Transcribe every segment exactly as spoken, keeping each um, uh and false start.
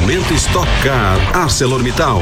Momento Stock Car ArcelorMittal.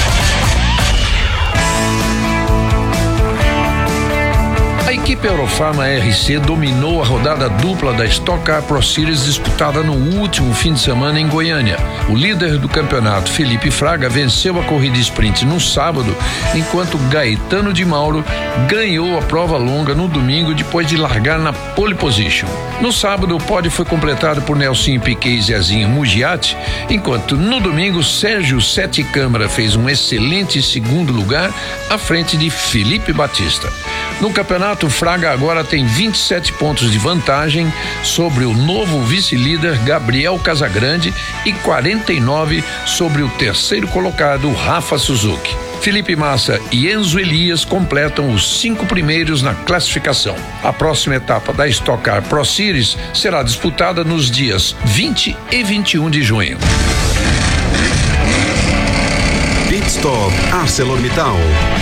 A equipe Eurofarma R C dominou a rodada dupla da Stock Car Pro Series disputada no último fim de semana em Goiânia. O líder do campeonato, Felipe Fraga, venceu a corrida sprint no sábado, enquanto Gaetano de Mauro ganhou a prova longa no domingo depois de largar na pole position. No sábado, o pódio foi completado por Nelsinho Piquet e Zezinho Mugiati, enquanto no domingo Sérgio Sete Câmara fez um excelente segundo lugar à frente de Felipe Batista. No campeonato, Fraga agora tem vinte e sete pontos de vantagem sobre o novo vice-líder Gabriel Casagrande e quarenta e nove sobre o terceiro colocado Rafa Suzuki. Felipe Massa e Enzo Elias completam os cinco primeiros na classificação. A próxima etapa da Stock Car Pro Series será disputada nos dias vinte e vinte e um de junho. Pit Stop ArcelorMittal.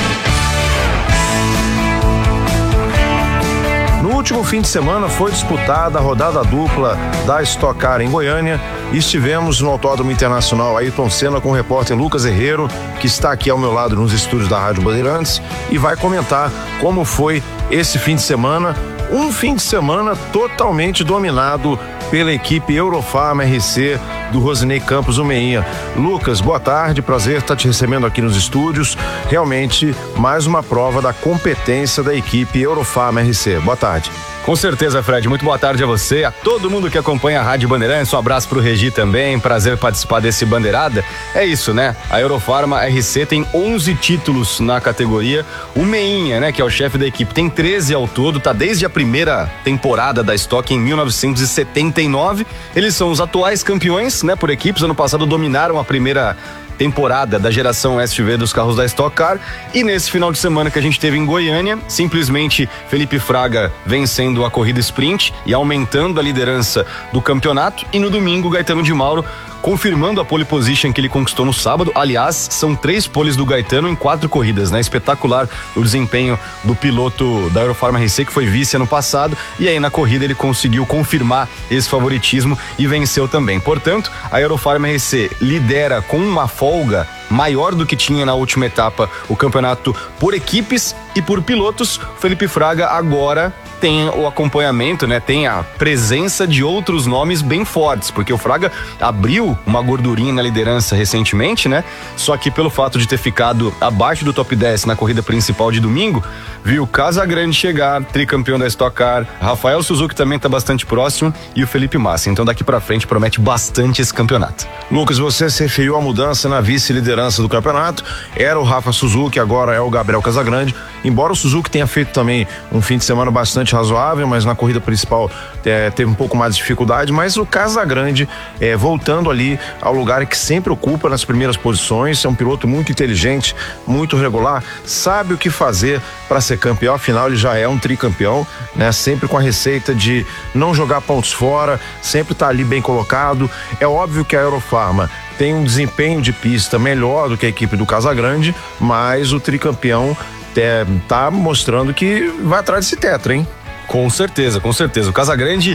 No último fim de semana foi disputada a rodada dupla da Stock Car em Goiânia e estivemos no Autódromo Internacional Ayrton Senna com o repórter Lucas Herrero, que está aqui ao meu lado nos estúdios da Rádio Bandeirantes e vai comentar como foi esse fim de semana, um fim de semana totalmente dominado pela equipe Eurofarma R C do Rosinei Campos, o Meinha. Lucas, boa tarde, prazer estar te recebendo aqui nos estúdios. Realmente, mais uma prova da competência da equipe Eurofarma R C. Boa tarde. Com certeza, Fred. Muito boa tarde a você, a todo mundo que acompanha a Rádio Bandeirantes. Um abraço pro Regi também. Prazer participar desse Bandeirada. É isso, né? A Eurofarma R C tem onze títulos na categoria. O Meinha, né, que é o chefe da equipe, tem treze ao todo. Tá desde a primeira temporada da Stock em mil novecentos e setenta e nove. Eles são os atuais campeões, né, por equipes. Ano passado dominaram a primeira temporada da geração S U V dos carros da Stock Car, e nesse final de semana que a gente teve em Goiânia, simplesmente Felipe Fraga vencendo a corrida sprint e aumentando a liderança do campeonato, e no domingo Gaetano de Mauro confirmando a pole position que ele conquistou no sábado. Aliás, são três poles do Gaetano em quatro corridas, né? Espetacular o desempenho do piloto da Eurofarma R C, que foi vice ano passado, e aí na corrida ele conseguiu confirmar esse favoritismo e venceu também. Portanto, a Eurofarma R C lidera com uma folga maior do que tinha na última etapa o campeonato por equipes e por pilotos. Felipe Fraga agora tem o acompanhamento, né? Tem a presença de outros nomes bem fortes, porque o Fraga abriu uma gordurinha na liderança recentemente, né? Só que pelo fato de ter ficado abaixo do top dez na corrida principal de domingo, viu Casagrande chegar, tricampeão da Stock Car, Rafael Suzuki também tá bastante próximo, e o Felipe Massa. Então daqui pra frente promete bastante esse campeonato. Lucas, você se referiu à mudança na vice-liderança do campeonato. Era o Rafa Suzuki, agora é o Gabriel Casagrande. Embora o Suzuki tenha feito também um fim de semana bastante razoável, mas na corrida principal é, teve um pouco mais de dificuldade, mas o Casagrande é, voltando ali ao lugar que sempre ocupa nas primeiras posições. É um piloto muito inteligente, muito regular, sabe o que fazer para ser campeão. Afinal, ele já é um tricampeão, né? Sempre com a receita de não jogar pontos fora, sempre tá ali bem colocado. É óbvio que a Eurofarma tem um desempenho de pista melhor do que a equipe do Casagrande, mas o tricampeão é, tá mostrando que vai atrás desse tetra, hein? Com certeza, com certeza. O Casagrande,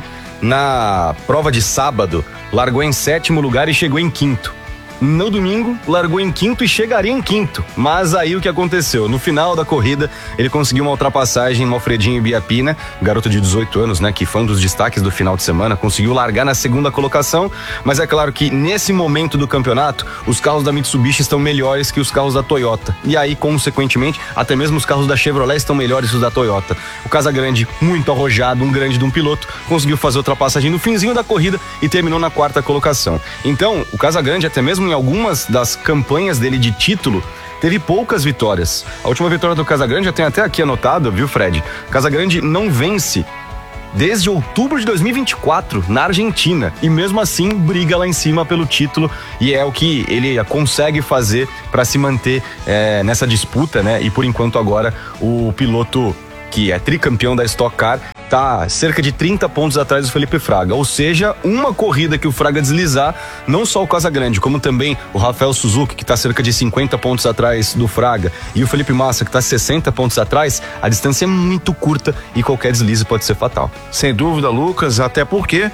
na prova de sábado, largou em sétimo lugar e chegou em quinto. No domingo, largou em quinto e chegaria em quinto. Mas aí o que aconteceu? No final da corrida, ele conseguiu uma ultrapassagem em Alfredinho Biapina, garoto de dezoito anos, né, que foi um dos destaques do final de semana, conseguiu largar na segunda colocação, mas é claro que nesse momento do campeonato, os carros da Mitsubishi estão melhores que os carros da Toyota. E aí, consequentemente, até mesmo os carros da Chevrolet estão melhores que os da Toyota. O Casagrande, muito arrojado, um grande de um piloto, conseguiu fazer a ultrapassagem no finzinho da corrida e terminou na quarta colocação. Então, o Casagrande, até mesmo em algumas das campanhas dele de título, teve poucas vitórias. A última vitória do Casagrande, já tem até aqui anotado, viu, Fred? Casagrande não vence desde outubro de dois mil e vinte e quatro na Argentina, e mesmo assim briga lá em cima pelo título, e é o que ele consegue fazer para se manter é, nessa disputa, né? E por enquanto agora o piloto que é tricampeão da Stock Car tá cerca de trinta pontos atrás do Felipe Fraga, ou seja, uma corrida que o Fraga deslizar, não só o Casagrande, como também o Rafael Suzuki, que tá cerca de cinquenta pontos atrás do Fraga, e o Felipe Massa, que tá sessenta pontos atrás, a distância é muito curta e qualquer deslize pode ser fatal. Sem dúvida, Lucas, até porque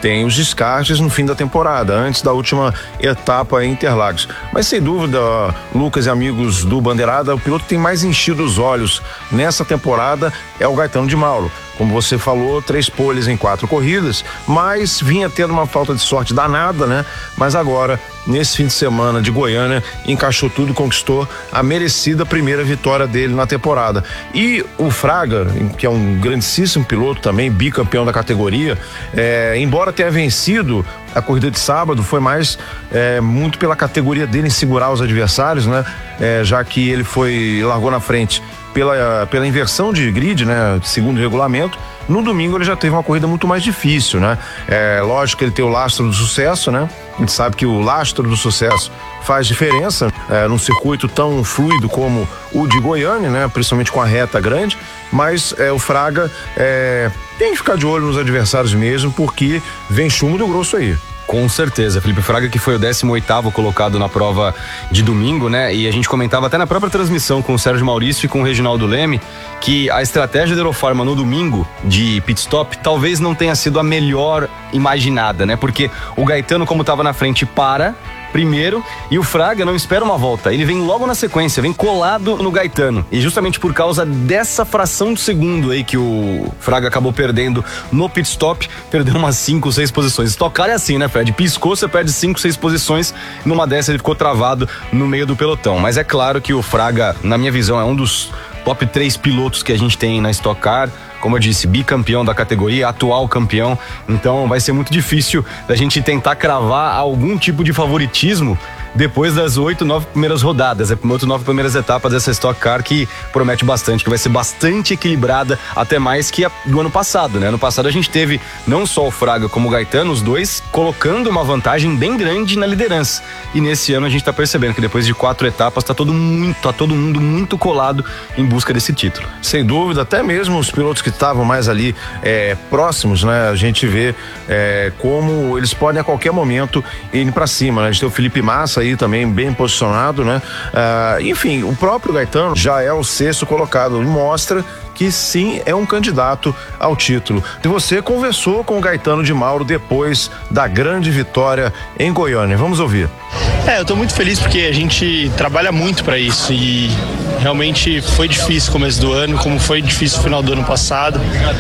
tem os descartes no fim da temporada, antes da última etapa em Interlagos. Mas sem dúvida, Lucas e amigos do Bandeirada, o piloto que tem mais enchido os olhos nessa temporada é o Gaetano de Mauro. Como você falou, três poles em quatro corridas, mas vinha tendo uma falta de sorte danada, né? Mas agora, nesse fim de semana de Goiânia, encaixou tudo e conquistou a merecida primeira vitória dele na temporada. E o Fraga, que é um grandíssimo piloto também, bicampeão da categoria, é, embora tenha vencido a corrida de sábado, foi mais é, muito pela categoria dele em segurar os adversários, né? É, já que ele foi, largou na frente pela, pela inversão de grid, né? Segundo o regulamento. No domingo ele já teve uma corrida muito mais difícil, né? É lógico que ele tem o lastro do sucesso, né? A gente sabe que o lastro do sucesso faz diferença é, num circuito tão fluido como o de Goiânia, né? Principalmente com a reta grande, mas é, o Fraga é, tem que ficar de olho nos adversários mesmo, porque vem chumbo do grosso aí. Com certeza, Felipe Fraga, que foi o décimo oitavo colocado na prova de domingo, né? E a gente comentava até na própria transmissão com o Sérgio Maurício e com o Reginaldo Leme que a estratégia da Eurofarma no domingo de pit stop talvez não tenha sido a melhor imaginada, né? Porque o Gaetano, como estava na frente, para primeiro, e o Fraga não espera uma volta, ele vem logo na sequência, vem colado no Gaetano, e justamente por causa dessa fração de segundo aí que o Fraga acabou perdendo no pit stop, perdeu umas cinco, seis posições. Estocar é assim, né, Fred? Piscou, você perde cinco, seis posições, numa dessa ele ficou travado no meio do pelotão. Mas é claro que o Fraga, na minha visão, é um dos top três pilotos que a gente tem na Stock Car. Como eu disse, bicampeão da categoria, atual campeão, então vai ser muito difícil da gente tentar cravar algum tipo de favoritismo depois das oito, nove primeiras rodadas, é oito, nove primeiras etapas dessa Stock Car, que promete bastante, que vai ser bastante equilibrada, até mais que a do ano passado, né? Ano passado a gente teve não só o Fraga como o Gaetano, os dois colocando uma vantagem bem grande na liderança, e nesse ano a gente tá percebendo que depois de quatro etapas tá todo muito, tá todo mundo muito colado em busca desse título. Sem dúvida, até mesmo os pilotos que estavam mais ali é, próximos, né? A gente vê é, como eles podem a qualquer momento ir para cima, né? A gente tem o Felipe Massa aí também bem posicionado, né? Ah, enfim, o próprio Gaetano já é o sexto colocado e mostra que sim, é um candidato ao título. E você conversou com o Gaetano de Mauro depois da grande vitória em Goiânia. Vamos ouvir. É, eu tô muito feliz porque a gente trabalha muito para isso e realmente foi difícil o começo do ano, como foi difícil o final do ano passado,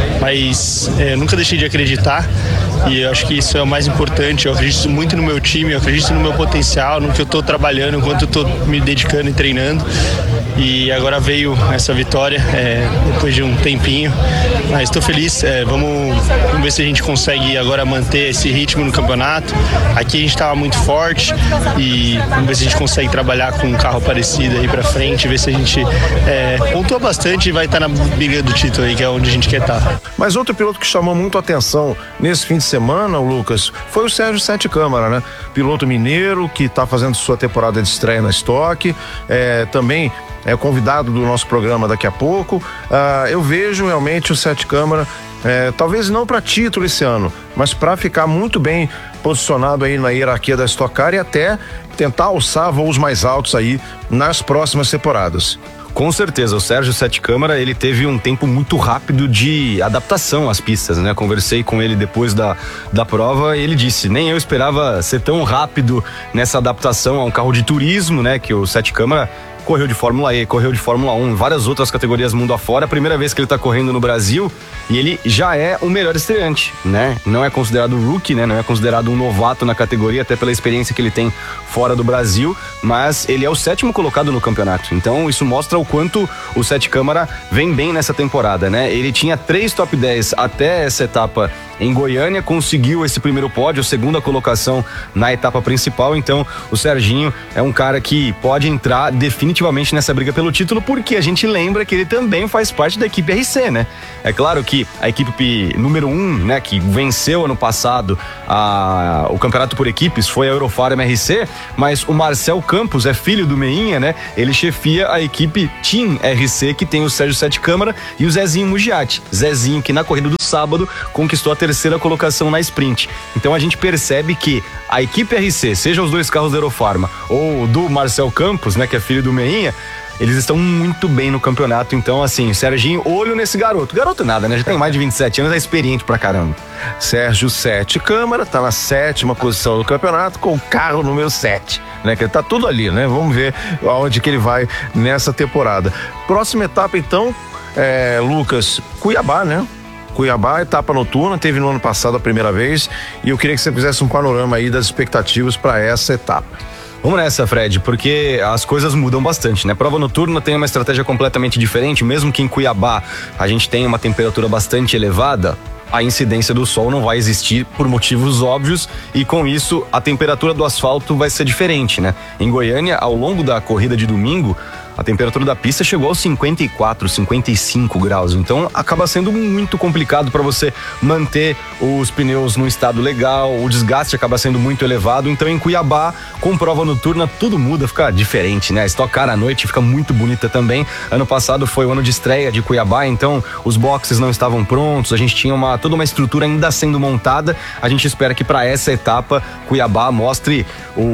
mas é, nunca deixei de acreditar e eu acho que isso é o mais importante. Eu acredito muito no meu time, eu acredito no meu potencial, no que eu tô trabalhando, no quanto eu tô me dedicando e treinando, e agora veio essa vitória é, depois de um tempinho, mas estou feliz. É, vamos, vamos ver se a gente consegue agora manter esse ritmo no campeonato. Aqui a gente estava muito forte e vamos ver se a gente consegue trabalhar com um carro parecido aí pra frente, ver se a gente é, pontua bastante e vai estar tá na briga do título aí, que é onde a gente quer estar. Tá. Mas outro piloto que chamou muito a atenção nesse fim de semana, o Lucas, foi o Sérgio Sete Câmara, né? Piloto mineiro que está fazendo sua temporada de estreia na Stock, é, também é convidado do nosso programa daqui a pouco. Ah, eu vejo realmente o Sete Câmara, é, talvez não para título esse ano, mas para ficar muito bem posicionado aí na hierarquia da Stock Car e até tentar alçar voos mais altos aí nas próximas temporadas. Com certeza, o Sérgio Sete Câmara, ele teve um tempo muito rápido de adaptação às pistas, né? Conversei com ele depois da, da prova e ele disse, nem eu esperava ser tão rápido nessa adaptação a um carro de turismo, né? Que o Sete Câmara correu de Fórmula E, correu de Fórmula um, várias outras categorias mundo afora, a primeira vez que ele tá correndo no Brasil e ele já é o melhor estreante, né? Não é considerado rookie, né? Não é considerado um novato na categoria, até pela experiência que ele tem fora do Brasil, mas ele é o sétimo colocado no campeonato, então isso mostra o quanto o Sete Câmara vem bem nessa temporada, né? Ele tinha três top dez até essa etapa em Goiânia, conseguiu esse primeiro pódio, segunda colocação na etapa principal, então o Serginho é um cara que pode entrar definitivamente nessa briga pelo título, porque a gente lembra que ele também faz parte da equipe R C, né? É claro que a equipe número um, né, que venceu ano passado a, o campeonato por equipes foi a Eurofarma R C, mas o Marcel Campos é filho do Meinha, né? Ele chefia a equipe Team R C, que tem o Sérgio Sete Câmara e o Zezinho Mugiati. Zezinho, que na corrida do sábado conquistou a terceira colocação na sprint. Então a gente percebe que a equipe R C, seja os dois carros da Eurofarma ou do Marcel Campos, né, que é filho do Meinha, eles estão muito bem no campeonato. Então, assim, Serginho, olho nesse garoto. Garoto nada, né? Já tem mais de vinte e sete anos, é experiente pra caramba. Sérgio Sete Câmara tá na sétima posição do campeonato com o carro número sete, né? Que tá tudo ali, né? Vamos ver aonde que ele vai nessa temporada. Próxima etapa, então, é, Lucas, Cuiabá, né? Cuiabá, etapa noturna, teve no ano passado a primeira vez, e eu queria que você fizesse um panorama aí das expectativas para essa etapa. Vamos nessa, Fred, porque as coisas mudam bastante, né? Prova noturna tem uma estratégia completamente diferente, mesmo que em Cuiabá a gente tenha uma temperatura bastante elevada, a incidência do sol não vai existir por motivos óbvios, e com isso a temperatura do asfalto vai ser diferente, né? Em Goiânia, ao longo da corrida de domingo, a temperatura da pista chegou aos cinquenta e quatro, cinquenta e cinco graus, então acaba sendo muito complicado para você manter os pneus num estado legal, o desgaste acaba sendo muito elevado. Então em Cuiabá, com prova noturna, tudo muda, fica diferente, né? A Stock Car à noite fica muito bonita também. Ano passado foi o ano de estreia de Cuiabá, então os boxes não estavam prontos, a gente tinha uma, toda uma estrutura ainda sendo montada. A gente espera que para essa etapa Cuiabá mostre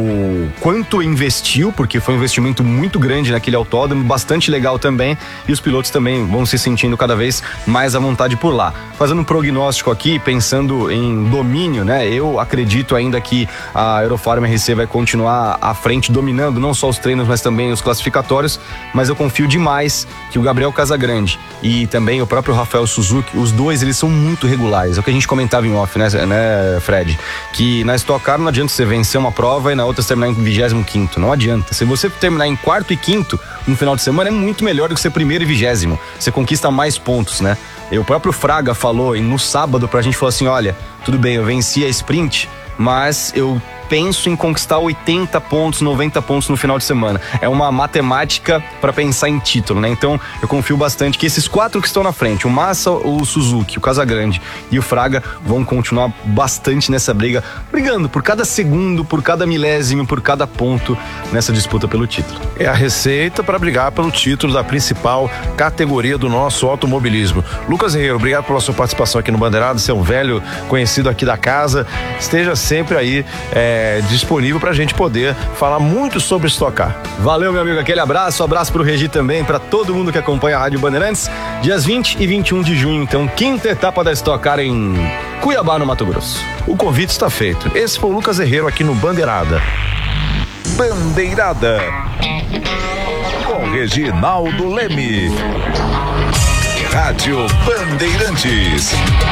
o quanto investiu, porque foi um investimento muito grande naquele autódromo, bastante legal também, e os pilotos também vão se sentindo cada vez mais à vontade por lá. Fazendo um prognóstico aqui, pensando em domínio, né? Eu acredito ainda que a Eurofarm R C vai continuar à frente, dominando não só os treinos, mas também os classificatórios, mas eu confio demais que o Gabriel Casagrande e também o próprio Rafael Suzuki, os dois, eles são muito regulares. É o que a gente comentava em off, né, né Fred? Que na Stock Car não adianta você vencer uma prova e na outra você terminar em vigésimo quinto, não adianta. Se você terminar em quarto e quinto no final de semana, é muito melhor do que ser primeiro e vigésimo. Você conquista mais pontos, né? E o próprio Fraga falou no sábado pra gente, falou assim, olha, tudo bem, eu venci a sprint, mas eu penso em conquistar oitenta pontos, noventa pontos no final de semana. É uma matemática para pensar em título, né? Então eu confio bastante que esses quatro que estão na frente, o Massa, o Suzuki, o Casagrande e o Fraga, vão continuar bastante nessa briga, brigando por cada segundo, por cada milésimo, por cada ponto nessa disputa pelo título. É a receita para brigar pelo título da principal categoria do nosso automobilismo. Lucas Herrero, obrigado pela sua participação aqui no Bandeirado, você é um velho conhecido aqui da casa, esteja sempre aí é, É, disponível pra gente poder falar muito sobre Stock Car. Valeu, meu amigo, aquele abraço, abraço pro Regi também, pra todo mundo que acompanha a Rádio Bandeirantes. Dias vinte e vinte e um de junho, então, quinta etapa da Stock Car em Cuiabá, no Mato Grosso. O convite está feito. Esse foi o Lucas Herrero aqui no Bandeirada. Bandeirada com Reginaldo Leme. Rádio Bandeirantes.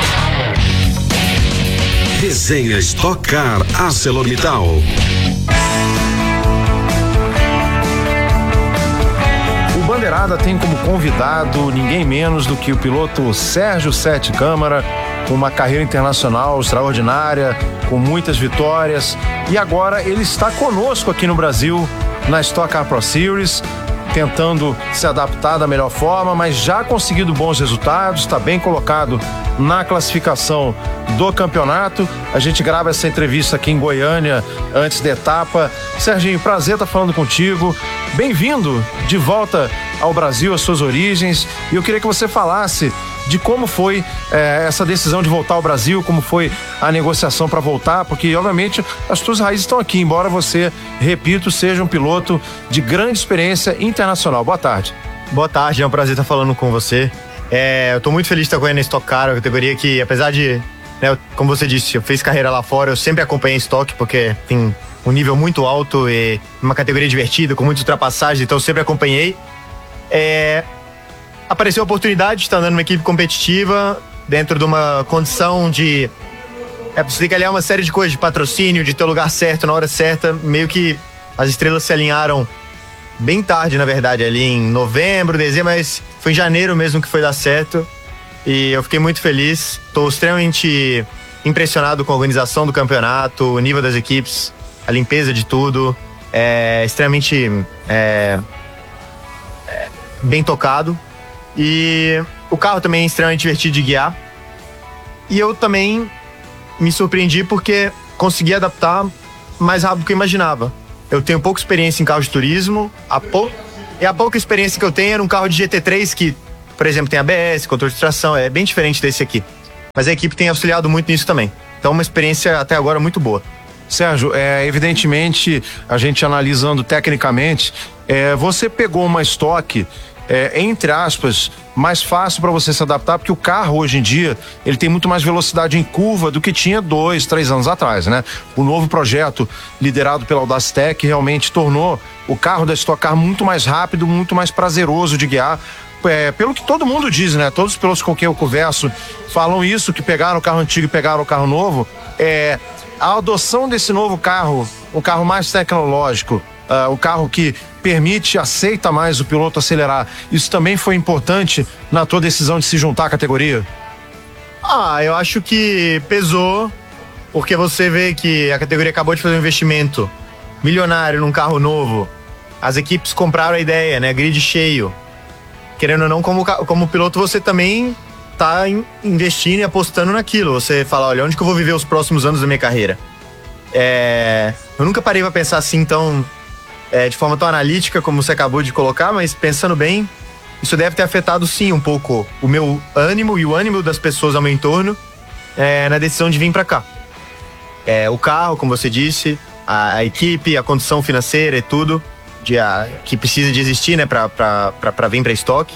Resenha Stock Car ArcelorMittal. O Bandeirada tem como convidado ninguém menos do que o piloto Sérgio Sete Câmara, com uma carreira internacional extraordinária, com muitas vitórias, e agora ele está conosco aqui no Brasil na Stock Car Pro Series, tentando se adaptar da melhor forma, mas já conseguindo bons resultados, está bem colocado na classificação do campeonato. A gente grava essa entrevista aqui em Goiânia antes da etapa. Serginho, prazer estar falando contigo. Bem-vindo de volta ao Brasil, às suas origens, e eu queria que você falasse de como foi eh, essa decisão de voltar ao Brasil, como foi a negociação para voltar, porque obviamente as suas raízes estão aqui, embora você, repito, seja um piloto de grande experiência internacional. Boa tarde. Boa tarde, é um prazer estar falando com você. É, eu estou muito feliz de estar correndo na Stock Car, uma categoria que, apesar de, né, como você disse, eu fiz carreira lá fora, eu sempre acompanhei Stock, porque tem um nível muito alto e uma categoria divertida, com muitas ultrapassagens, então eu sempre acompanhei. É, apareceu a oportunidade de estar andando numa equipe competitiva, dentro de uma condição de... É, você tem que aliar uma série de coisas, de patrocínio, de ter o lugar certo, na hora certa, meio que as estrelas se alinharam bem tarde, na verdade, ali em novembro, dezembro, mas foi em janeiro mesmo que foi dar certo, e eu fiquei muito feliz. Estou extremamente impressionado com a organização do campeonato, o nível das equipes, a limpeza de tudo, é extremamente é, é, bem tocado, e o carro também é extremamente divertido de guiar, e eu também me surpreendi porque consegui adaptar mais rápido do que eu imaginava. Eu tenho pouca experiência em carro de turismo, a pou... e a pouca experiência que eu tenho era um carro de G T três que, por exemplo, tem A B S, controle de tração, é bem diferente desse aqui. Mas a equipe tem auxiliado muito nisso também. Então, uma experiência até agora muito boa. Sérgio, é, evidentemente, a gente analisando tecnicamente, É, você pegou uma estoque, é, entre aspas, mais fácil para você se adaptar, porque o carro hoje em dia ele tem muito mais velocidade em curva do que tinha dois, três anos atrás, né? O novo projeto liderado pela Audacetec realmente tornou o carro da Stock Car muito mais rápido, muito mais prazeroso de guiar. É, pelo que todo mundo diz, né? Todos os pilotos com quem eu converso falam isso, que pegaram o carro antigo e pegaram o carro novo. É, a adoção desse novo carro, o carro mais tecnológico, uh, o carro que permite, aceita mais o piloto acelerar, isso também foi importante na tua decisão de se juntar à categoria? Ah, eu acho que pesou, porque você vê que a categoria acabou de fazer um investimento milionário num carro novo. As equipes compraram a ideia, né? Grid cheio. Querendo ou não, como, como piloto, você também tá investindo e apostando naquilo. Você fala, olha, onde que eu vou viver os próximos anos da minha carreira? É... Eu nunca parei pra pensar assim tão... É, de forma tão analítica como você acabou de colocar, mas pensando bem, isso deve ter afetado sim um pouco o meu ânimo e o ânimo das pessoas ao meu entorno é, na decisão de vir pra cá. É, o carro, como você disse, a, a equipe, a condição financeira e tudo de, a, que precisa de existir, né, pra, pra, pra, pra vir pra estoque.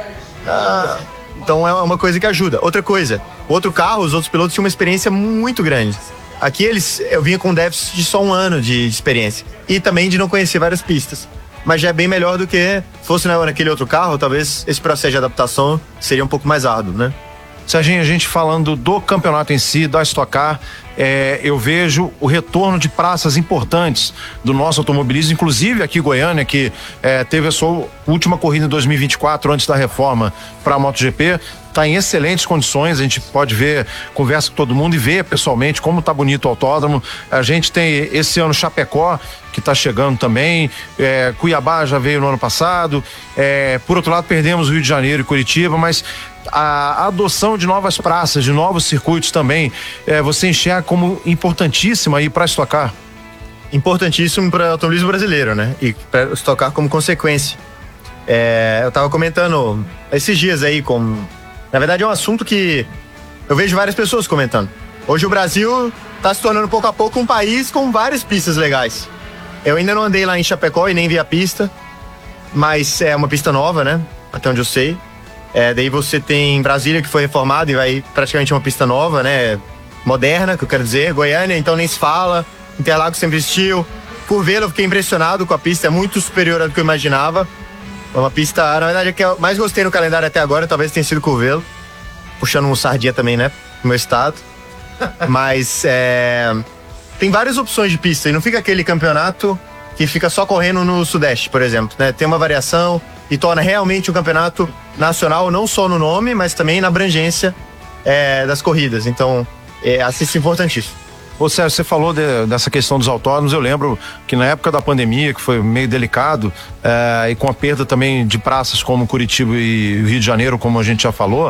Ah, então é uma coisa que ajuda. Outra coisa, o outro carro, os outros pilotos tinham uma experiência muito grande. Aqui eles, eu vinha com déficit de só um ano de experiência. E também de não conhecer várias pistas. Mas já é bem melhor do que fosse naquele outro carro, talvez esse processo de adaptação seria um pouco mais árduo, né? Serginho, a gente falando do campeonato em si, da Stock Car, é, eu vejo o retorno de praças importantes do nosso automobilismo, inclusive aqui em Goiânia, que é, teve a sua última corrida em dois mil e vinte e quatro, antes da reforma para a MotoGP, está em excelentes condições, a gente pode ver, conversa com todo mundo e ver pessoalmente como tá bonito o autódromo. A gente tem esse ano Chapecó, que está chegando também, é, Cuiabá já veio no ano passado, é, por outro lado perdemos o Rio de Janeiro e Curitiba, mas a adoção de novas praças, de novos circuitos também, é, você enxerga como importantíssima aí para Stock Car? Importantíssimo para o automobilismo brasileiro, né? E para Stock Car como consequência. É, eu estava comentando esses dias aí com... Na verdade é um assunto que eu vejo várias pessoas comentando. Hoje o Brasil está se tornando pouco a pouco um país com várias pistas legais. Eu ainda não andei lá em Chapecó e nem vi a pista, mas é uma pista nova, né? Até onde eu sei. É, daí você tem Brasília, que foi reformado e vai praticamente uma pista nova, né? Moderna, que eu quero dizer. Goiânia, então nem se fala. Interlagos sempre existiu. Curvelo, eu fiquei impressionado com a pista, é muito superior ao que eu imaginava. É uma pista, na verdade, a que eu mais gostei no calendário até agora, talvez tenha sido Curvelo. Puxando um sardinha também, né? No meu estado. Mas, é... tem várias opções de pista e não fica aquele campeonato que fica só correndo no Sudeste, por exemplo, né? Tem uma variação e torna realmente um campeonato nacional, não só no nome, mas também na abrangência é, das corridas. Então, é, assiste importantíssimo. Ô Sérgio, você falou de, dessa questão dos autódromos, eu lembro que na época da pandemia, que foi meio delicado, é, e com a perda também de praças como Curitiba e Rio de Janeiro, como a gente já falou,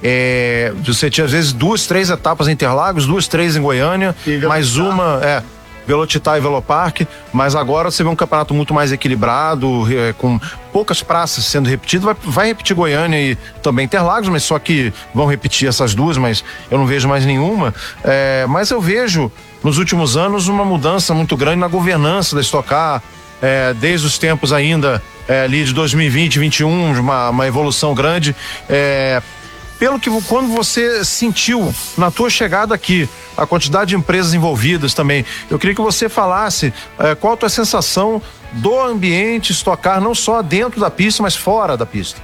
é, você tinha às vezes duas, três etapas em Interlagos, duas, três em Goiânia, mais uma, é, Velocitar e Velopark, mas agora você vê um campeonato muito mais equilibrado, é, com poucas praças sendo repetidas, vai, vai repetir Goiânia e também Interlagos, mas só que vão repetir essas duas, mas eu não vejo mais nenhuma, é, mas eu vejo nos últimos anos uma mudança muito grande na governança da Stock Car, é, desde os tempos ainda é, ali de dois mil e vinte, vinte e um, uma, uma evolução grande, é, pelo que quando você sentiu na tua chegada aqui, a quantidade de empresas envolvidas também, eu queria que você falasse é, qual a tua sensação do ambiente Stock Car, não só dentro da pista, mas fora da pista.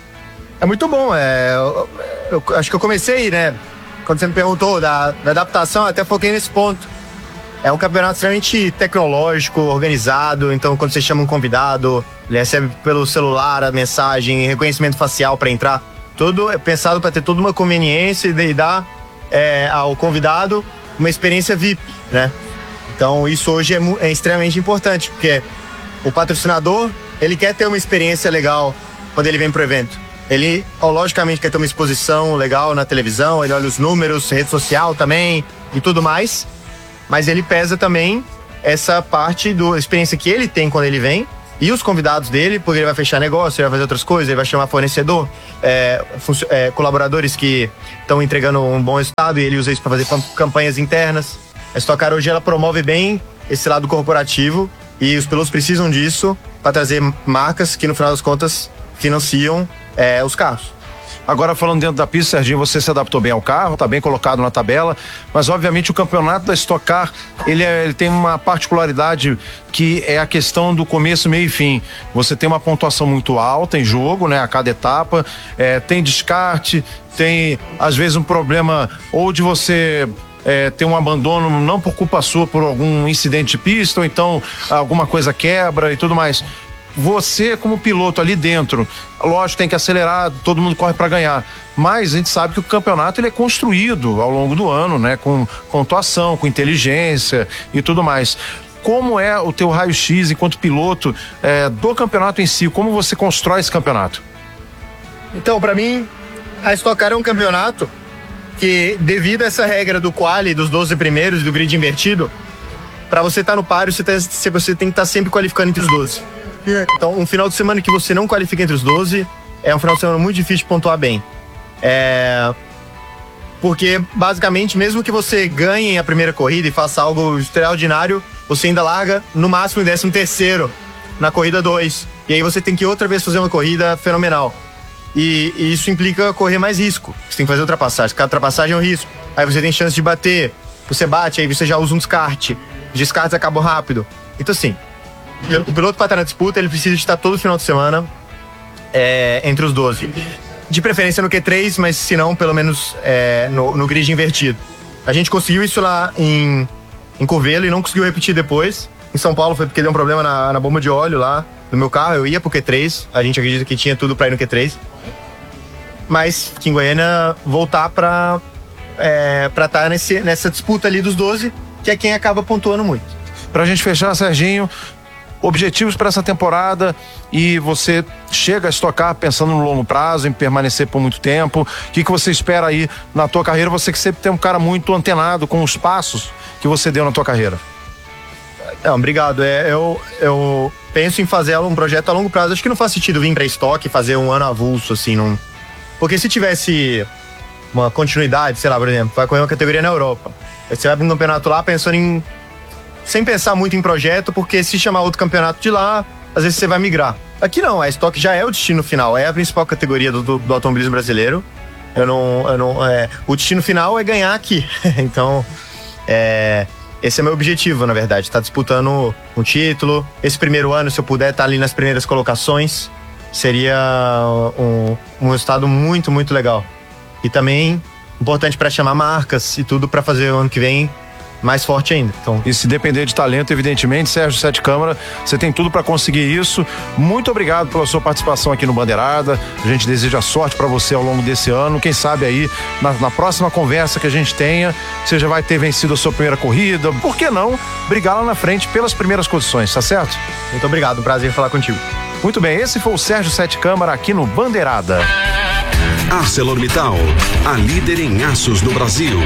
É muito bom, é, eu, eu, eu acho que eu comecei, né, quando você me perguntou da, da adaptação, até foquei nesse ponto. É um campeonato extremamente tecnológico, organizado, então quando você chama um convidado, ele recebe pelo celular a mensagem, reconhecimento facial para entrar. Tudo é pensado para ter toda uma conveniência e dar é, ao convidado uma experiência V I P, né? Então isso hoje é, é extremamente importante, porque o patrocinador, ele quer ter uma experiência legal quando ele vem pro evento. Ele, ó, logicamente, quer ter uma exposição legal na televisão, ele olha os números, rede social também e tudo mais, mas ele pesa também essa parte da experiência que ele tem quando ele vem, e os convidados dele, porque ele vai fechar negócio, ele vai fazer outras coisas, ele vai chamar fornecedor, é, é, colaboradores que estão entregando um bom resultado e ele usa isso para fazer campanhas internas. A Stock Car hoje ela promove bem esse lado corporativo e os pilotos precisam disso para trazer marcas que no final das contas financiam é, os carros. Agora, falando dentro da pista, Serginho, você se adaptou bem ao carro, está bem colocado na tabela, mas obviamente o campeonato da Stock Car, ele, é, ele tem uma particularidade que é a questão do começo, meio e fim. Você tem uma pontuação muito alta em jogo, né, a cada etapa, é, tem descarte, tem às vezes um problema ou de você é, ter um abandono não por culpa sua, por algum incidente de pista, ou então alguma coisa quebra e tudo mais. Você, como piloto ali dentro, lógico, tem que acelerar, todo mundo corre para ganhar, mas a gente sabe que o campeonato ele é construído ao longo do ano, né, com pontuação, com inteligência e tudo mais. Como é o teu raio-x enquanto piloto é, do campeonato em si? Como você constrói esse campeonato? Então, para mim, a Stock Car é um campeonato que, devido a essa regra do quali, dos doze primeiros, do grid invertido, para você estar tá no páreo, você, tá, você tem que estar tá sempre qualificando entre os doze. Então, um final de semana que você não qualifica entre os doze é um final de semana muito difícil de pontuar bem. É... Porque, basicamente, mesmo que você ganhe a primeira corrida e faça algo extraordinário, você ainda larga, no máximo, em décimo terceiro na corrida dois. E aí você tem que outra vez fazer uma corrida fenomenal. E, e isso implica correr mais risco. Você tem que fazer ultrapassagem. Cada ultrapassagem é um risco. Aí você tem chance de bater. Você bate, aí você já usa um descarte. Os descartes acabam rápido. Então, assim, o piloto para estar na disputa, ele precisa estar todo final de semana é, entre os doze. De preferência no Q três, mas se não, pelo menos é, no, no grid invertido. A gente conseguiu isso lá em, em Curvelo e não conseguiu repetir depois. Em São Paulo foi porque deu um problema na, na bomba de óleo lá do meu carro. Eu ia pro Q três, a gente acredita que tinha tudo para ir no Q três. Mas aqui em Goiânia, voltar para é, para estar nesse, nessa disputa ali dos doze, que é quem acaba pontuando muito. Pra gente fechar, Serginho, objetivos para essa temporada, e você chega a estocar pensando no longo prazo, em permanecer por muito tempo. O que, que você espera aí na tua carreira? Você que sempre tem um cara muito antenado com os passos que você deu na tua carreira. Não, obrigado. É, eu, eu penso em fazer um projeto a longo prazo. Acho que não faz sentido vir para estoque e fazer um ano avulso, assim, não... Porque se tivesse uma continuidade, sei lá, por exemplo, vai correr uma categoria na Europa. Aí você vai para um campeonato lá pensando em... sem pensar muito em projeto, porque se chamar outro campeonato de lá, às vezes você vai migrar. Aqui não, a Stock já é o destino final, é a principal categoria do, do, do automobilismo brasileiro. Eu não, eu não, é, o destino final é ganhar aqui. Então, é, esse é meu objetivo, na verdade, estar tá disputando um título. Esse primeiro ano, se eu puder estar tá ali nas primeiras colocações, seria um, um resultado muito, muito legal. E também importante para chamar marcas e tudo para fazer o ano que vem mais forte ainda. Então... E se depender de talento, evidentemente, Sérgio Sete Câmara, você tem tudo para conseguir isso. Muito obrigado pela sua participação aqui no Bandeirada. A gente deseja sorte para você ao longo desse ano. Quem sabe aí, na, na próxima conversa que a gente tenha, você já vai ter vencido a sua primeira corrida. Por que não brigar lá na frente pelas primeiras condições, tá certo? Muito obrigado, um prazer falar contigo. Muito bem, esse foi o Sérgio Sete Câmara aqui no Bandeirada. ArcelorMittal, a líder em aços no Brasil.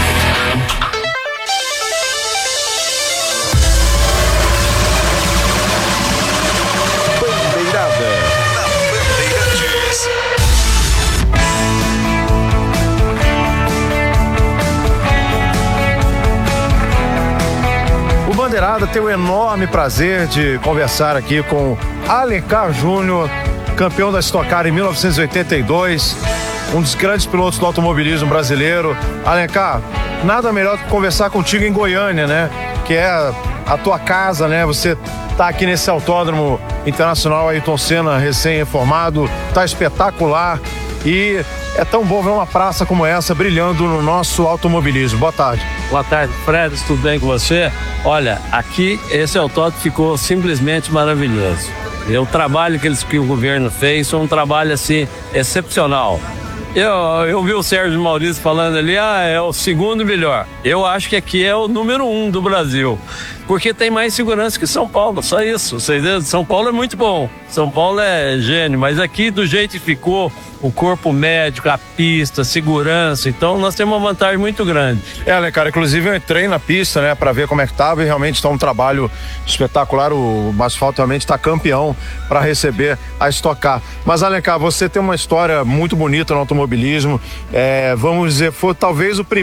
Bandeirada tem o enorme prazer de conversar aqui com Alencar Júnior, campeão da Stock Car em mil novecentos e oitenta e dois, um dos grandes pilotos do automobilismo brasileiro. Alencar, nada melhor que conversar contigo em Goiânia, né? Que é a tua casa, né? Você tá aqui nesse Autódromo Internacional Ayrton Senna, recém-reformado, tá espetacular, e é tão bom ver uma praça como essa brilhando no nosso automobilismo. Boa tarde. Boa tarde, Fred, tudo bem com você? Olha, aqui esse autódromo ficou simplesmente maravilhoso. E o trabalho que, eles, que o governo fez foi um trabalho assim excepcional. Eu, eu vi o Sérgio Maurício falando ali, ah, é o segundo melhor. Eu acho que aqui é o número um do Brasil, porque tem mais segurança que São Paulo, só isso. Vocês entendem? São Paulo é muito bom, São Paulo é gênio, mas aqui do jeito que ficou, o corpo médico, a pista, segurança, então nós temos uma vantagem muito grande. É, né, cara, inclusive eu entrei na pista, né, pra ver como é que tava, e realmente está um trabalho espetacular. O Asfalto realmente está campeão para receber a Stock Car. Mas, Alencar, você tem uma história muito bonita no automobilismo, é, vamos dizer, foi talvez o primeiro